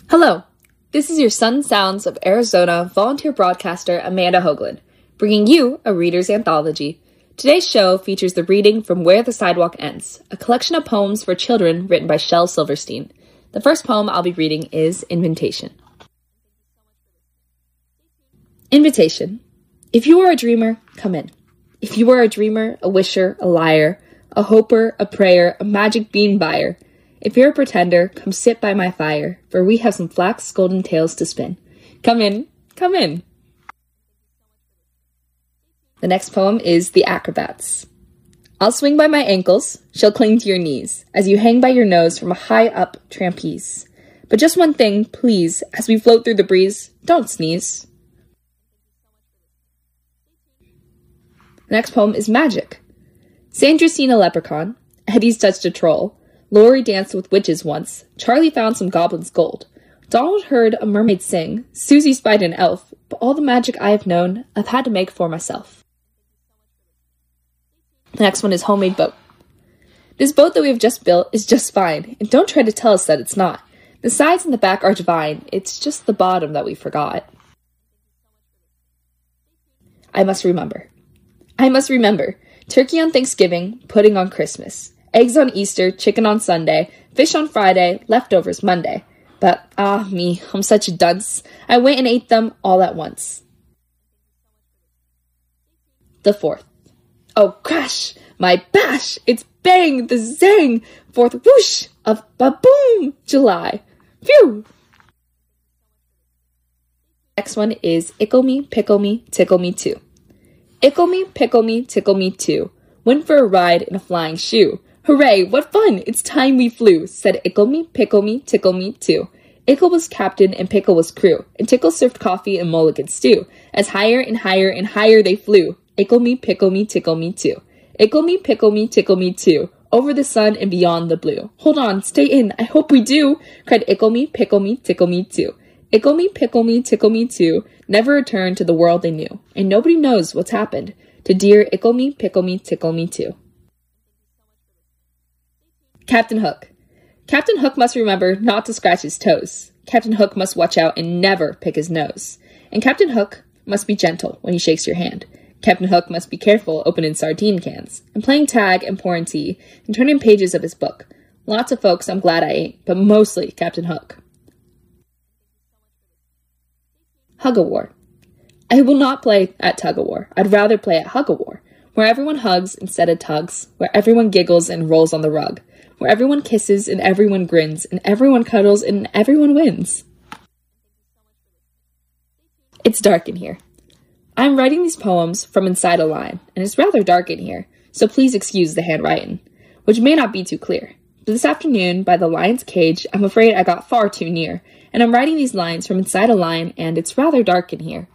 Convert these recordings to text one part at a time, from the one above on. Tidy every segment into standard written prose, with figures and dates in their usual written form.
Hello, this is your Sun Sounds of Arizona volunteer broadcaster Amanda Hoagland, bringing you a reader's anthology. Today's show features the reading from Where the Sidewalk Ends, a collection of poems for children written by Shel Silverstein. The first poem I'll be reading is Invitation. Invitation. If you are a dreamer, come in. If you are a dreamer, a wisher, a liar, a hoper, a prayer, a magic bean buyer, if you're a pretender, come sit by my fire, for we have some flax golden tales to spin. Come in, come in. The next poem is The Acrobats. I'll swing by my ankles, she'll cling to your knees, as you hang by your nose from a high-up trapeze. But just one thing, please, as we float through the breeze, don't sneeze. The next poem is Magic. Sandra's seen a leprechaun, Eddie's touched a troll, Lori danced with witches once, Charlie found some goblin's gold, Donald heard a mermaid sing, Susie spied an elf, but all the magic I have known, I've had to make for myself. The next one is Homemade Boat. This boat that we have just built is just fine, and don't try to tell us that it's not. The sides and the back are divine, it's just the bottom that we forgot. I must remember. Turkey on Thanksgiving, pudding on Christmas. Eggs on Easter, chicken on Sunday, fish on Friday, leftovers Monday. But, me, I'm such a dunce. I went and ate them all at once. The fourth. Oh, crash! My bash! It's bang! The zang! Fourth whoosh! Of ba-boom! July. Phew! Next one is Ickle Me, Pickle Me, Tickle Me Too. Ickle me, pickle me, tickle me too. Went for a ride in a flying shoe. Hooray, what fun! It's time we flew, said Ickle me, pickle me, tickle me too. Ickle was captain and Pickle was crew, and Tickle served coffee and mulligan stew. As higher and higher and higher they flew. Ickle me, pickle me, tickle me too. Ickle me, pickle me, tickle me too. Over the sun and beyond the blue. Hold on, stay in, I hope we do, cried Ickle me, pickle me, tickle me too. Ickle me, pickle me, tickle me too. Never returned to the world they knew, and nobody knows what's happened to dear Ickle me, pickle me, tickle me too. Captain Hook. Captain Hook must remember not to scratch his toes. Captain Hook must watch out and never pick his nose. And Captain Hook must be gentle when he shakes your hand. Captain Hook must be careful opening sardine cans, and playing tag and pouring tea, and turning pages of his book. Lots of folks I'm glad I ain't, but mostly Captain Hook. Hug-a-War. I will not play at Tug-a-War. I'd rather play at Hug-a-War, where everyone hugs instead of tugs, where everyone giggles and rolls on the rug, where everyone kisses and everyone grins, and everyone cuddles and everyone wins. It's dark in here. I'm writing these poems from inside a line, and it's rather dark in here, so please excuse the handwriting, which may not be too clear. But this afternoon, by the lion's cage, I'm afraid I got far too near, and I'm writing these lines from inside a line, and it's rather dark in here.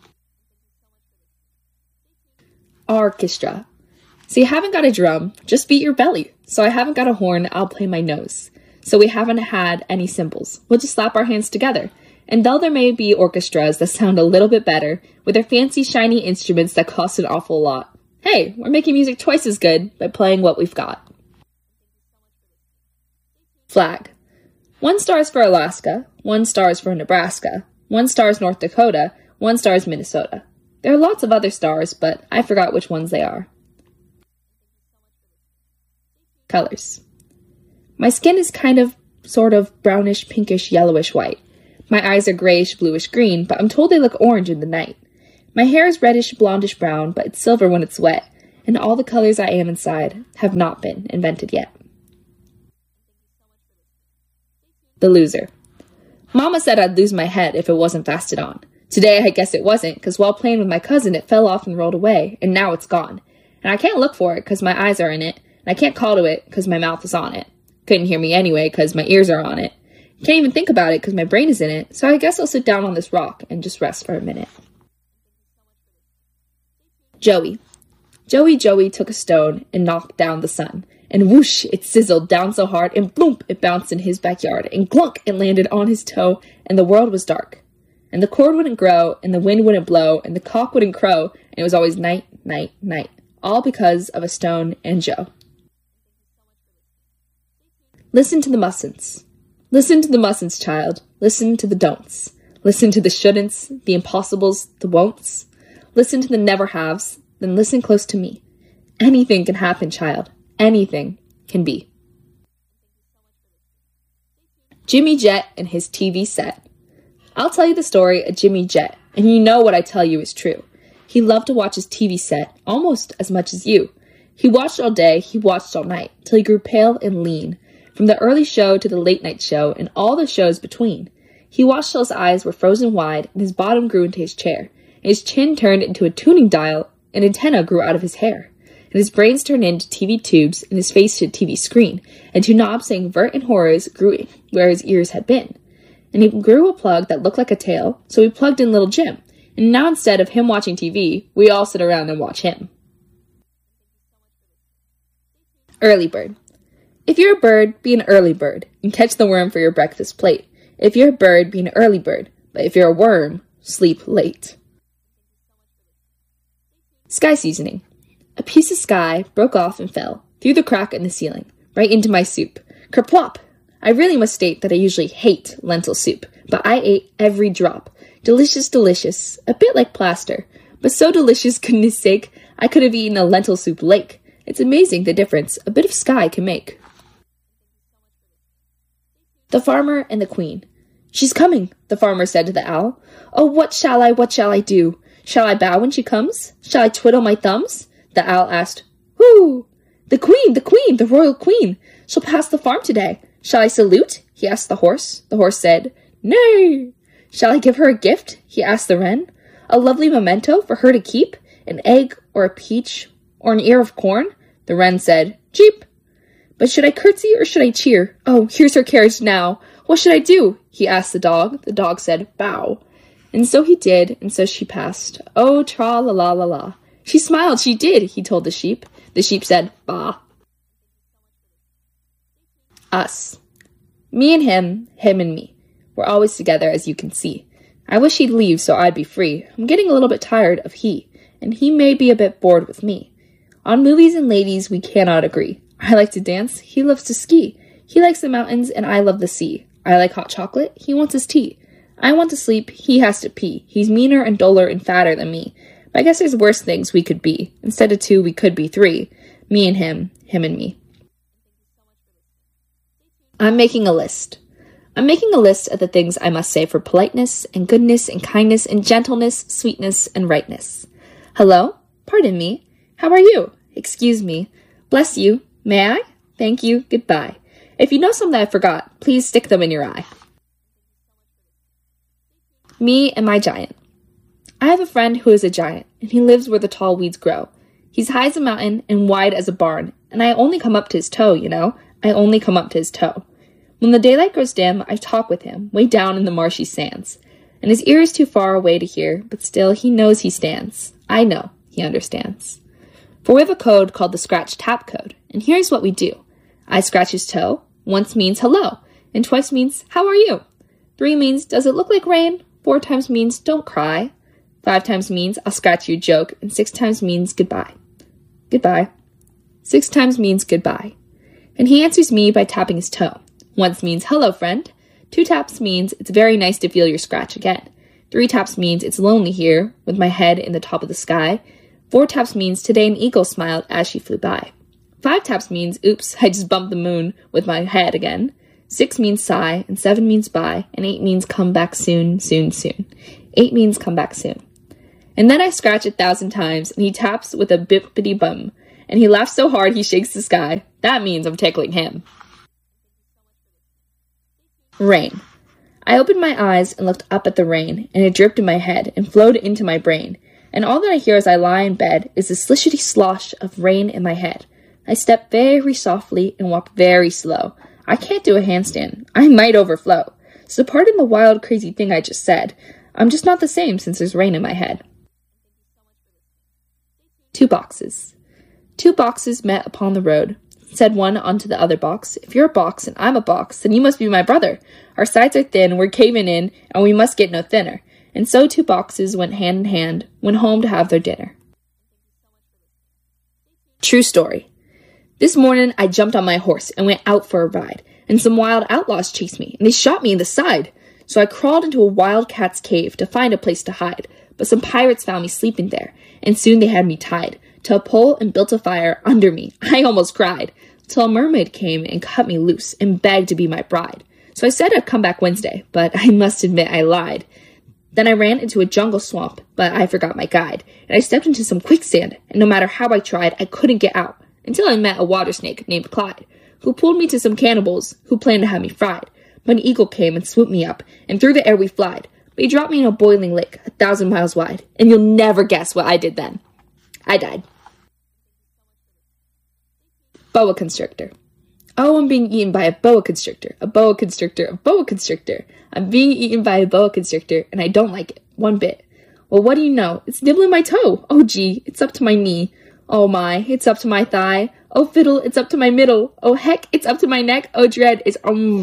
Orchestra. So you haven't got a drum, just beat your belly. So I haven't got a horn, I'll play my nose. So we haven't had any cymbals, we'll just slap our hands together. And though there may be orchestras that sound a little bit better, with their fancy shiny instruments that cost an awful lot, hey, we're making music twice as good by playing what we've got. Flag. 1 star is for Alaska, 1 star is for Nebraska, 1 star is North Dakota, 1 star is Minnesota. There are lots of other stars, but I forgot which ones they are. Colors. My skin is sort of brownish, pinkish, yellowish white. My eyes are grayish, bluish green, but I'm told they look orange in the night. My hair is reddish, blondish brown, but it's silver when it's wet, and all the colors I am inside have not been invented yet. The loser. Mama said I'd lose my head if it wasn't fastened on. Today I guess it wasn't, because while playing with my cousin it fell off and rolled away, and now it's gone. And I can't look for it because my eyes are in it, and I can't call to it because my mouth is on it. Couldn't hear me anyway because my ears are on it. Can't even think about it because my brain is in it, so I guess I'll sit down on this rock and just rest for a minute. Joey. Joey took a stone and knocked down the sun. And whoosh, it sizzled down so hard, and bloomp, it bounced in his backyard, and glunk, it landed on his toe, and the world was dark. And the cord wouldn't grow, and the wind wouldn't blow, and the cock wouldn't crow, and it was always night, night, night, all because of a stone and Joe. Listen to the mussins. Listen to the mustn'ts, child. Listen to the don'ts. Listen to the shouldn'ts, the impossibles, the won'ts. Listen to the never-haves, then listen close to me. Anything can happen, child. Anything can be. Jimmy Jet and his TV set. I'll tell you the story of Jimmy Jet, and you know what I tell you is true. He loved to watch his TV set almost as much as you. He watched all day, he watched all night, till he grew pale and lean, from the early show to the late night show and all the shows between. He watched till his eyes were frozen wide, and his bottom grew into his chair, and his chin turned into a tuning dial, and antenna grew out of his hair, and his brains turned into TV tubes, and his face to a TV screen, and two knobs saying vert and horrors grew where his ears had been. And he grew a plug that looked like a tail, so we plugged in little Jim, and now instead of him watching TV, we all sit around and watch him. Early bird. If you're a bird, be an early bird, and catch the worm for your breakfast plate. If you're a bird, be an early bird, but if you're a worm, sleep late. Sky seasoning. A piece of sky broke off and fell, through the crack in the ceiling, right into my soup. Kerplop! I really must state that I usually hate lentil soup, but I ate every drop. Delicious, delicious, a bit like plaster, but so delicious, goodness sake, I could have eaten a lentil soup lake. It's amazing the difference a bit of sky can make. The farmer and the queen. She's coming, the farmer said to the owl. Oh, what shall I do? Shall I bow when she comes? Shall I twiddle my thumbs? The owl asked. Whoo! The queen, the royal queen. She'll pass the farm today. Shall I salute? He asked the horse. The horse said, Nay. Shall I give her a gift? He asked the wren. A lovely memento for her to keep? An egg or a peach or an ear of corn? The wren said, Cheep. But should I curtsy or should I cheer? Oh, here's her carriage now. What should I do? He asked the dog. The dog said, Bow. And so he did, and so she passed. Oh, tra-la-la-la-la. She smiled, she did, he told the sheep. The sheep said, Bah. Us. Me and him and me. We're always together, as you can see. I wish he'd leave so I'd be free. I'm getting a little bit tired of he, and he may be a bit bored with me. On movies and ladies, we cannot agree. I like to dance, he loves to ski. He likes the mountains, and I love the sea. I like hot chocolate, he wants his tea. I want to sleep, he has to pee. He's meaner and duller and fatter than me. But I guess there's worse things we could be. Instead of two, we could be three. Me and him and me. I'm making a list. I'm making a list of the things I must say for politeness and goodness and kindness and gentleness, sweetness and rightness. Hello? Pardon me. How are you? Excuse me. Bless you. May I? Thank you. Goodbye. If you know something I forgot, please stick them in your eye. Me and my giant. I have a friend who is a giant, and he lives where the tall weeds grow. He's high as a mountain and wide as a barn, and I only come up to his toe, you know. I only come up to his toe. When the daylight grows dim, I talk with him, way down in the marshy sands. And his ear is too far away to hear, but still he knows he stands. I know he understands. For we have a code called the scratch-tap code, and here's what we do. I scratch his toe. Once means hello, and twice means how are you? 3 means does it look like rain? 4 times means don't cry. 5 times means I'll scratch you joke, and 6 times means goodbye. Goodbye. 6 times means goodbye. And he answers me by tapping his toe. Once means hello, friend. 2 taps means it's very nice to feel your scratch again. 3 taps means it's lonely here, with my head in the top of the sky. 4 taps means today an eagle smiled as she flew by. 5 taps means oops, I just bumped the moon with my head again. 6 means sigh, and 7 means bye, and 8 means come back soon, soon, soon. 8 means come back soon. And then I scratch 1,000 times, and he taps with a bippity-bum, and he laughs so hard he shakes the sky. That means I'm tickling him. Rain. I opened my eyes and looked up at the rain, and it dripped in my head and flowed into my brain, and all that I hear as I lie in bed is the slishety slosh of rain in my head. I step very softly and walk very slow. I can't do a handstand. I might overflow. So pardon the wild, crazy thing I just said. I'm just not the same since there's rain in my head. 2 boxes. 2 boxes met upon the road. Said one unto the other box, if you're a box and I'm a box, then you must be my brother. Our sides are thin, we're caving in, and we must get no thinner. And so 2 boxes went hand in hand, went home to have their dinner. True story. This morning I jumped on my horse and went out for a ride. and some wild outlaws chased me, and they shot me in the side. So I crawled into a wildcat's cave to find a place to hide, but some pirates found me sleeping there, and soon they had me tied to a pole and built a fire under me. I almost cried, till a mermaid came and cut me loose and begged to be my bride. So I said I'd come back Wednesday, but I must admit I lied. Then I ran into a jungle swamp, but I forgot my guide, and I stepped into some quicksand, and no matter how I tried, I couldn't get out, until I met a water snake named Clyde, who pulled me to some cannibals who planned to have me fried. But an eagle came and swooped me up, and through the air we flied. But he dropped me in a boiling lake, 1,000 miles wide, and you'll never guess what I did then. I died. Boa constrictor. Oh, I'm being eaten by a boa constrictor, a boa constrictor, a boa constrictor. I'm being eaten by a boa constrictor, and I don't like it, one bit. Well, what do you know? It's nibbling my toe. Oh, gee, it's up to my knee. Oh, my, it's up to my thigh. Oh, fiddle, it's up to my middle. Oh, heck, it's up to my neck. Oh, dread, it's...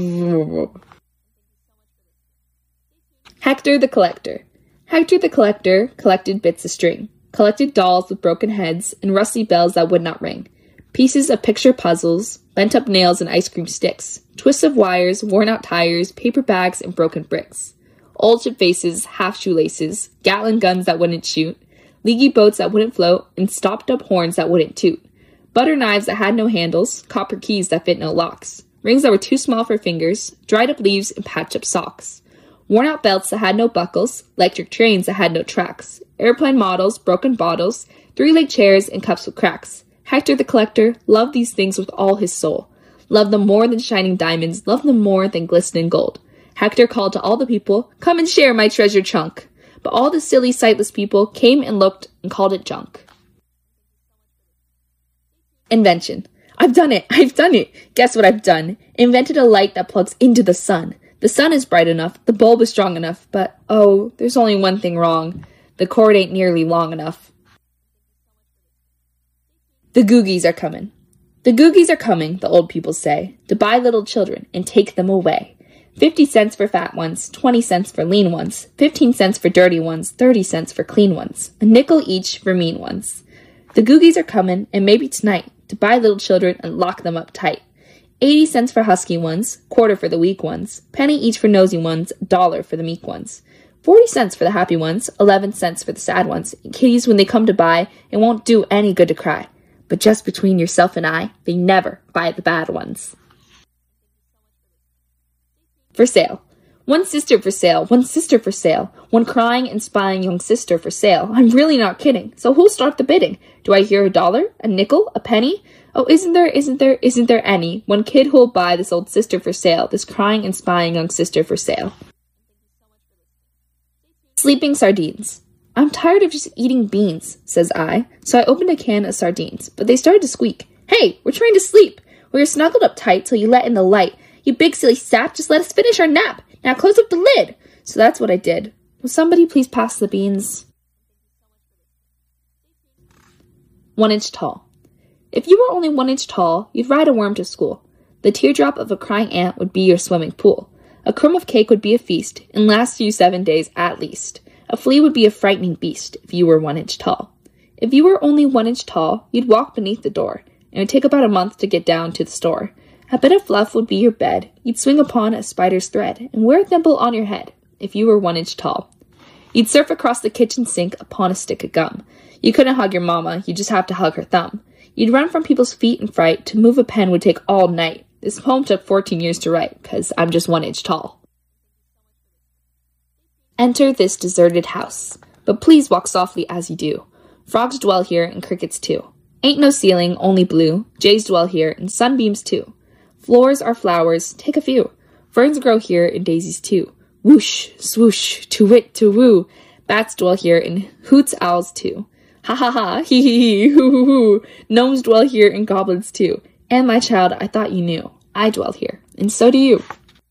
Hector the Collector. Hector the Collector collected bits of string, collected dolls with broken heads and rusty bells that would not ring, pieces of picture puzzles, bent up nails and ice cream sticks, twists of wires, worn out tires, paper bags, and broken bricks, old chip faces, half shoelaces, Gatling guns that wouldn't shoot, leaky boats that wouldn't float, and stopped up horns that wouldn't toot, butter knives that had no handles, copper keys that fit no locks, rings that were too small for fingers, dried up leaves, and patched up socks, worn out belts that had no buckles, electric trains that had no tracks, airplane models, broken bottles, three-legged chairs, and cups with cracks. Hector the Collector loved these things with all his soul. Loved them more than shining diamonds, loved them more than glistening gold. Hector called to all the people, "Come and share my treasure chunk." But all the silly, sightless people came and looked and called it junk. Invention. I've done it! I've done it! Guess what I've done? Invented a light that plugs into the sun. The sun is bright enough, the bulb is strong enough, but oh, there's only one thing wrong. The cord ain't nearly long enough. The Googies are coming. The Googies are coming, the old people say, to buy little children and take them away. 50 cents for fat ones, 20 cents for lean ones, 15 cents for dirty ones, 30 cents for clean ones, a nickel each for mean ones. The Googies are coming, and maybe tonight, to buy little children and lock them up tight. 80 cents for husky ones, quarter for the weak ones, penny each for nosy ones, $1 for the meek ones. 40 cents for the happy ones, 11 cents for the sad ones, and kitties when they come to buy, it won't do any good to cry. But just between yourself and I, they never buy the bad ones. For sale. One sister for sale, one sister for sale, one crying and spying young sister for sale. I'm really not kidding. So who'll start the bidding? Do I hear $1, a nickel, a penny? Oh, isn't there any? One kid who'll buy this old sister for sale, this crying and spying young sister for sale. Sleeping sardines. I'm tired of just eating beans, says I, so I opened a can of sardines, but they started to squeak. Hey, we're trying to sleep. We were snuggled up tight till you let in the light. You big silly sap, just let us finish our nap. Now close up the lid. So that's what I did. Will somebody please pass the beans? 1 inch tall. If you were only 1 inch tall, you'd ride a worm to school. The teardrop of a crying ant would be your swimming pool. A crumb of cake would be a feast, and last you 7 days at least. A flea would be a frightening beast if you were 1 inch tall. If you were only 1 inch tall, you'd walk beneath the door, and it would take about a month to get down to the store. A bit of fluff would be your bed. You'd swing upon a spider's thread, and wear a thimble on your head, if you were 1 inch tall. You'd surf across the kitchen sink upon a stick of gum. You couldn't hug your mama, you'd just have to hug her thumb. You'd run from people's feet in fright. To move a pen would take all night. This poem took 14 years to write, 'cause I'm just 1 inch tall. Enter this deserted house, but please walk softly as you do. Frogs dwell here and crickets too. Ain't no ceiling, only blue. Jays dwell here and sunbeams too. Floors are flowers, take a few. Ferns grow here and daisies too. Whoosh, swoosh, to-wit, to-woo. Bats dwell here and hoots owls too. Ha ha ha, hee hee hee, hoo hoo hoo. Gnomes dwell here and goblins too. And my child, I thought you knew. I dwell here, and so do you.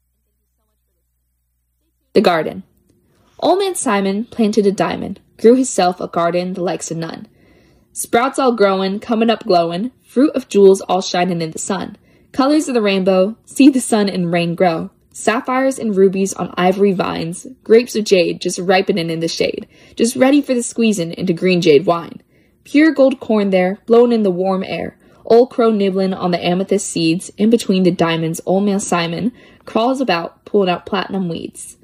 The garden. Old man Simon planted a diamond, grew hisself a garden the likes of none. Sprouts all growin', comin' up glowin', fruit of jewels all shinin' in the sun. Colors of the rainbow, see the sun and rain grow. Sapphires and rubies on ivory vines, grapes of jade just ripenin' in the shade, just ready for the squeezin' into green jade wine. Pure gold corn there, blown in the warm air. Old Crow nibbling on the amethyst seeds. In between the diamonds, Old Man Simon crawls about, pulling out platinum weeds.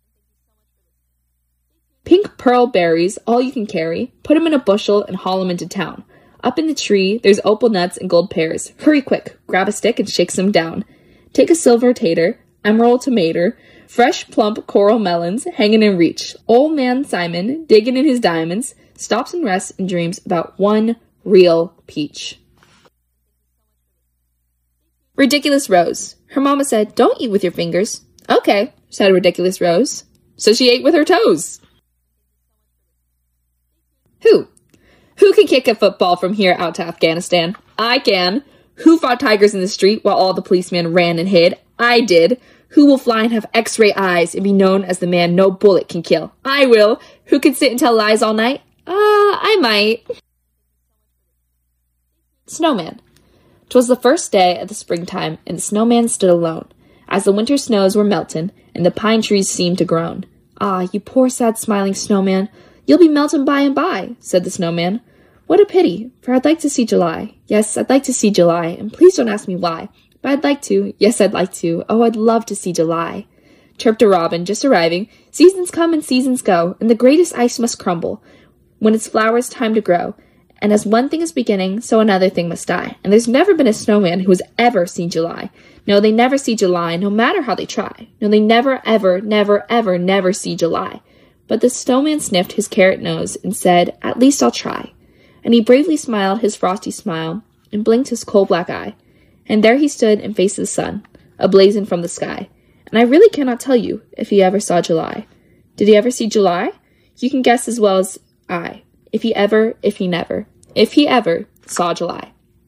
Pink pearl berries, all you can carry. Put 'em in a bushel and haul 'em into town. Up in the tree, there's opal nuts and gold pears. Hurry quick, grab a stick and shake some down. Take a silver tater, emerald tomato, fresh plump coral melons hanging in reach. Old Man Simon, digging in his diamonds, stops and rests and dreams about one real peach. Ridiculous Rose. Her mama said, "Don't eat with your fingers." "Okay," said Ridiculous Rose. So she ate with her toes. Who can kick a football from here out to Afghanistan? I can. Who fought tigers in the street while all the policemen ran and hid? I did. Who will fly and have x-ray eyes and be known as the man no bullet can kill? I will. Who can sit and tell lies all night? I might. Snowman. 'Twas the first day of the springtime, and the snowman stood alone, as the winter snows were melting, and the pine trees seemed to groan. "Ah, you poor sad smiling snowman, you'll be melting by and by," said the snowman. "What a pity, for I'd like to see July. Yes, I'd like to see July, and please don't ask me why. But I'd like to, yes, I'd like to. Oh, I'd love to see July." Chirped a robin, just arriving. "Seasons come and seasons go, and the greatest ice must crumble when its flowers time to grow. And as one thing is beginning, so another thing must die. And there's never been a snowman who has ever seen July. No, they never see July, no matter how they try. No, they never, ever, never, ever, never see July." But the snowman sniffed his carrot nose and said, "At least I'll try." And he bravely smiled his frosty smile and blinked his coal-black eye. And there he stood and faced the sun, ablazing from the sky. And I really cannot tell you if he ever saw July. Did he ever see July? You can guess as well as I. If he ever, if he never. If he ever saw July.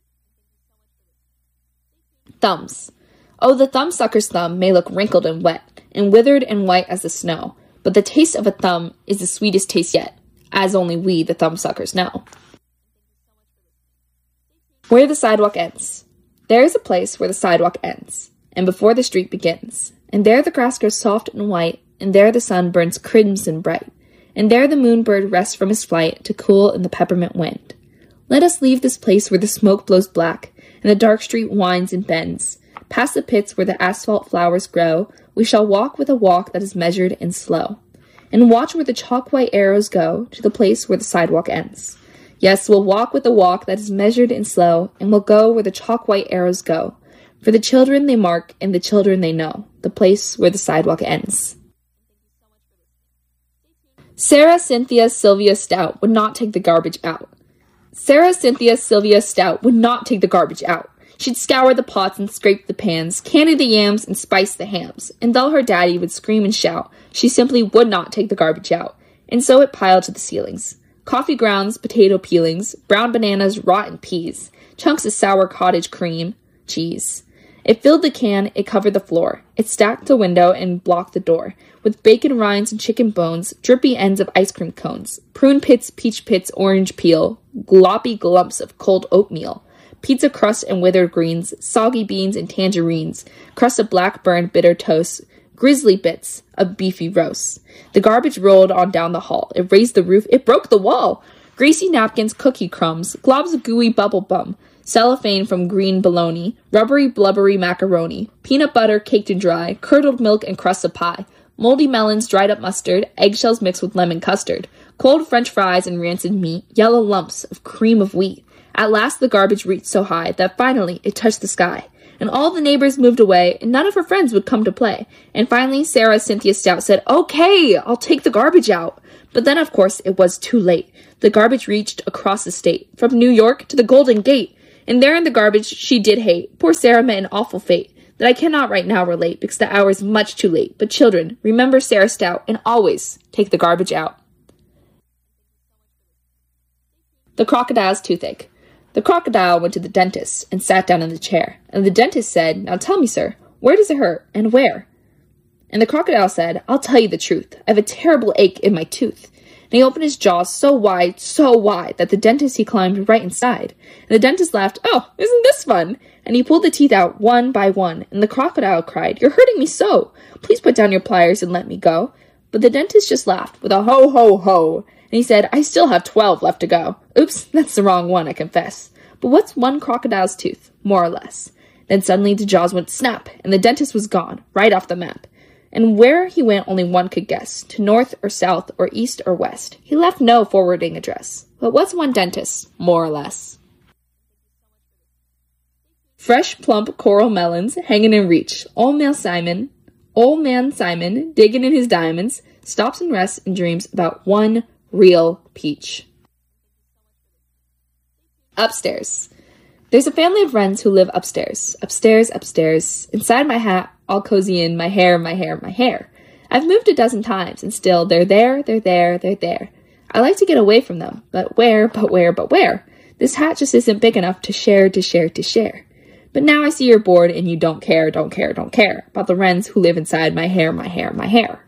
Thumbs. Oh, the thumbsucker's thumb may look wrinkled and wet, and withered and white as the snow, but the taste of a thumb is the sweetest taste yet, as only we, the thumbsuckers, know. Where the sidewalk ends. There is a place where the sidewalk ends, and before the street begins, and there the grass grows soft and white, and there the sun burns crimson bright, and there the moonbird rests from his flight to cool in the peppermint wind. Let us leave this place where the smoke blows black, and the dark street winds and bends. Past the pits where the asphalt flowers grow, we shall walk with a walk that is measured and slow, and watch where the chalk-white arrows go to the place where the sidewalk ends. Yes, we'll walk with a walk that is measured and slow, and we'll go where the chalk-white arrows go. For the children they mark, and the children they know, the place where the sidewalk ends. Sarah Cynthia Sylvia Stout would not take the garbage out. Sarah Cynthia Sylvia Stout would not take the garbage out. She'd scour the pots and scrape the pans, candy the yams and spice the hams, and though her daddy would scream and shout, she simply would not take the garbage out, and so it piled to the ceilings. Coffee grounds, potato peelings, brown bananas, rotten peas, chunks of sour cottage cream, cheese. It filled the can, it covered the floor, it stacked the window and blocked the door, with bacon rinds and chicken bones, drippy ends of ice cream cones, prune pits, peach pits, orange peel, gloppy glumps of cold oatmeal, pizza crust and withered greens, soggy beans and tangerines, crust of black burned bitter toast, grizzly bits of beefy roast. The garbage rolled on down the hall. It raised the roof. It broke the wall. Greasy napkins, cookie crumbs, globs of gooey bubble bum, cellophane from green bologna, rubbery blubbery macaroni, peanut butter caked and dry, curdled milk and crusts of pie, moldy melons, dried up mustard, eggshells mixed with lemon custard, cold French fries and rancid meat, yellow lumps of cream of wheat. At last the garbage reached so high that finally it touched the sky, and all the neighbors moved away, and none of her friends would come to play. And finally Sarah Cynthia Stout said, "Okay, I'll take the garbage out." But then, of course, it was too late. The garbage reached across the state, from New York to the Golden Gate, and there in the garbage she did hate. Poor Sarah met an awful fate that I cannot right now relate, because the hour is much too late. But children, remember Sarah Stout, and always take the garbage out. The crocodile's toothache. The crocodile went to the dentist and sat down in the chair, and the dentist said, "Now tell me, sir, where does it hurt, and where?" And the crocodile said, "I'll tell you the truth. I have a terrible ache in my tooth." And he opened his jaws so wide, that the dentist he climbed right inside. And the dentist laughed, "Oh, isn't this fun?" And he pulled the teeth out one by one, and the crocodile cried, "You're hurting me so! Please put down your pliers and let me go." But the dentist just laughed with a ho, ho, ho. And he said, "I still have 12 left to go." Oops, that's the wrong one, I confess. But what's one crocodile's tooth, more or less? Then suddenly the jaws went snap, and the dentist was gone, right off the map. And where he went only one could guess, to north or south or east or west. He left no forwarding address. But what's one dentist, more or less? Fresh, plump coral melons hanging in reach. Old man Simon, digging in his diamonds, stops and rests and dreams about one real peach. Upstairs. There's a family of wrens who live upstairs. Upstairs, upstairs. Inside my hat, all cozy in my hair, my hair, my hair. I've moved a dozen times, and still they're there, they're there, they're there. I like to get away from them, but where, but where, but where? This hat just isn't big enough to share, to share, to share. But now I see you're bored and you don't care, don't care, don't care about the wrens who live inside my hair, my hair, my hair.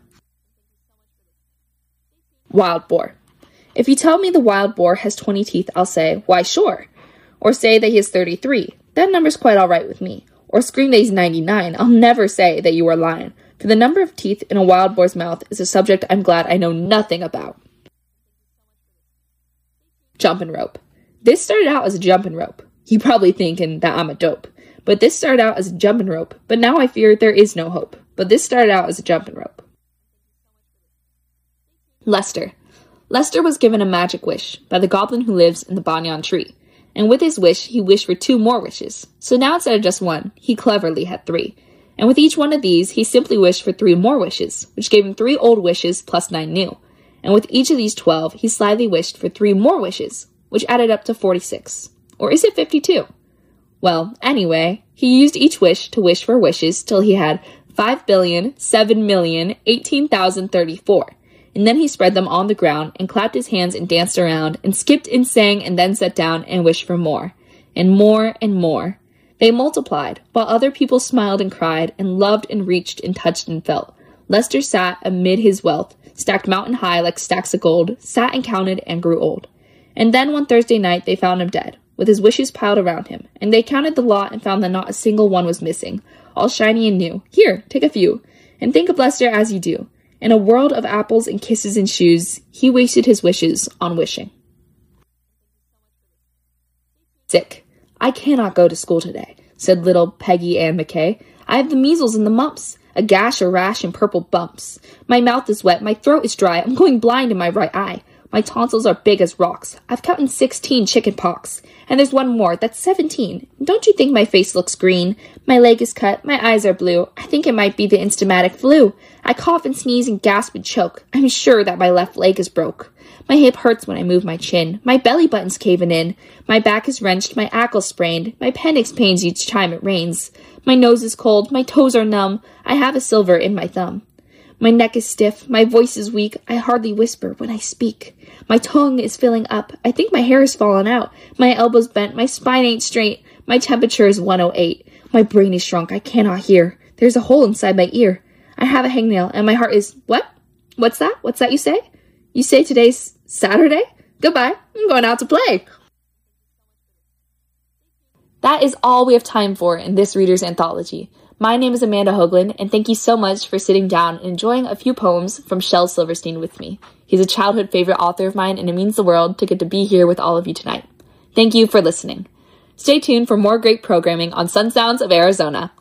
Wild boar. If you tell me the wild boar has 20 teeth, I'll say, why sure. Or say that he has 33. That number's quite all right with me. Or scream that he's 99. I'll never say that you are lying. For the number of teeth in a wild boar's mouth is a subject I'm glad I know nothing about. Jumping rope. This started out as a jumping rope. You probably thinking that I'm a dope. But this started out as a jumping rope. But now I fear there is no hope. But this started out as a jumping rope. Lester. Lester was given a magic wish by the goblin who lives in the banyan tree. And with his wish, he wished for 2 more wishes. So now instead of just 1, he cleverly had 3. And with each one of these, he simply wished for 3 more wishes, which gave him 3 old wishes plus 9 new. And with each of these 12, he slyly wished for 3 more wishes, which added up to 46. Or is it 52? Well, anyway, he used each wish to wish for wishes till he had 5,007,018,034. And then he spread them on the ground and clapped his hands and danced around and skipped and sang and then sat down and wished for more. And more and more. They multiplied, while other people smiled and cried and loved and reached and touched and felt. Lester sat amid his wealth, stacked mountain high like stacks of gold, sat and counted and grew old. And then one Thursday night they found him dead, with his wishes piled around him, and they counted the lot and found that not a single one was missing, all shiny and new. Here, take a few, and think of Lester as you do. In a world of apples and kisses and shoes, he wasted his wishes on wishing. Sick. I cannot go to school today, said little Peggy Ann McKay. I have the measles and the mumps, a gash, a rash, and purple bumps. My mouth is wet, my throat is dry, I'm going blind in my right eye. My tonsils are big as rocks. I've counted 16 chicken pox. And there's one more, that's 17. Don't you think my face looks green? My leg is cut, my eyes are blue. I think it might be the instamatic flu. I cough and sneeze and gasp and choke. I'm sure that my left leg is broke. My hip hurts when I move my chin. My belly button's caving in. My back is wrenched, my ankle's sprained. My appendix pains each time it rains. My nose is cold, my toes are numb. I have a silver in my thumb. My neck is stiff, my voice is weak, I hardly whisper when I speak. My tongue is filling up, I think my hair is falling out. My elbow's bent, my spine ain't straight. My temperature is 108. My brain is shrunk, I cannot hear. There's a hole inside my ear. I have a hangnail, and my heart is, what? What's that? What's that you say? You say today's Saturday? Goodbye, I'm going out to play. That is all we have time for in this reader's anthology. My name is Amanda Hoagland, and thank you so much for sitting down and enjoying a few poems from Shel Silverstein with me. He's a childhood favorite author of mine, and it means the world to get to be here with all of you tonight. Thank you for listening. Stay tuned for more great programming on Sun Sounds of Arizona.